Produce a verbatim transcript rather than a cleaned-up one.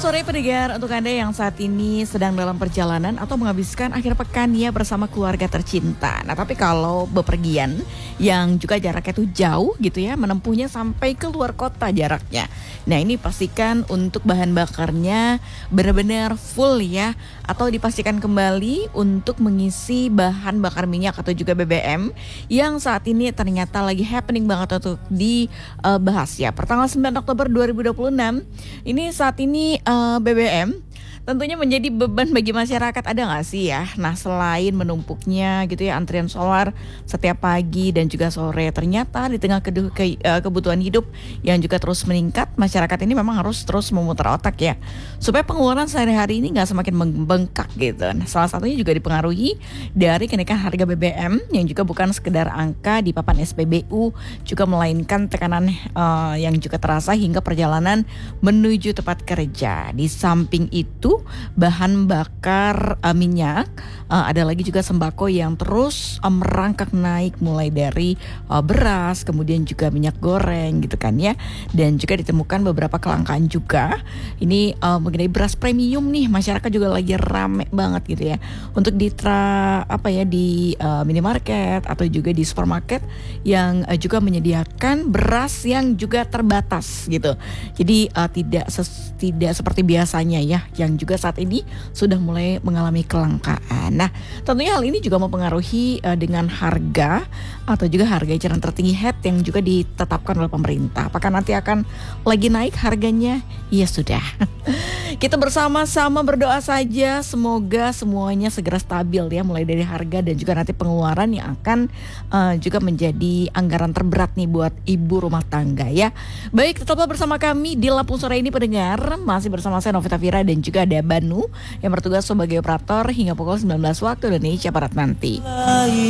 sore pendengar, untuk Anda yang saat ini sedang dalam perjalanan atau menghabiskan akhir pekan ya bersama keluarga tercinta. Nah tapi kalau bepergian yang juga jaraknya tuh jauh gitu ya, menempuhnya sampai ke luar kota jaraknya. Nah ini pastikan untuk bahan bakarnya benar-benar full ya, atau dipastikan kembali untuk mengisi bahan bakar minyak atau juga B B M yang saat ini ternyata lagi happening banget untuk dibahas ya. Pertanggal sembilan Oktober dua ribu dua puluh enam ini saat ini uh, B B M tentunya menjadi beban bagi masyarakat, ada nggak sih ya? Nah selain menumpuknya gitu ya antrian solar setiap pagi dan juga sore, ternyata di tengah kedu- ke- uh, kebutuhan hidup yang juga terus meningkat, masyarakat ini memang harus terus memutar otak ya, supaya pengeluaran sehari-hari ini nggak semakin membengkak gitu. Nah salah satunya juga dipengaruhi dari kenaikan harga B B M yang juga bukan sekedar angka di papan S P B U, juga melainkan tekanan uh, yang juga terasa hingga perjalanan menuju tempat kerja. Di samping itu bahan bakar uh, minyak, uh, ada lagi juga sembako yang terus uh, merangkak naik, mulai dari uh, beras, kemudian juga minyak goreng gitu kan ya, dan juga ditemukan beberapa kelangkaan juga. Ini uh, mengenai beras premium nih, masyarakat juga lagi rame banget gitu ya untuk di tra, apa ya di uh, minimarket atau juga di supermarket yang uh, juga menyediakan beras yang juga terbatas gitu. Jadi uh, tidak ses- tidak seperti biasanya ya, yang juga saat ini sudah mulai mengalami kelangkaan. Nah, tentunya hal ini juga mempengaruhi uh, dengan harga atau juga harga eceran tertinggi H E T yang juga ditetapkan oleh pemerintah. Apakah nanti akan lagi naik harganya? Ya sudah. Kita bersama-sama berdoa saja semoga semuanya segera stabil ya, mulai dari harga dan juga nanti pengeluaran yang akan uh, juga menjadi anggaran terberat nih buat ibu rumah tangga ya. Baik, tetaplah bersama kami di Lampung Sore ini pendengar, masih bersama saya Novita Vira dan juga ada Banu yang bertugas sebagai operator hingga pukul sembilan belas waktu Indonesia Barat nanti.